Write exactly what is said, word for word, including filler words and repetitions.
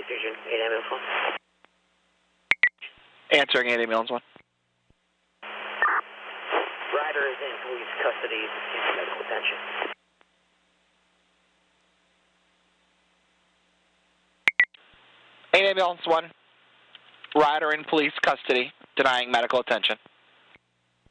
Station, eight ambulance one. Answering eight ambulance one. Rider is in police custody, seeking medical attention. eight ambulance one. Rider in police custody, denying medical attention.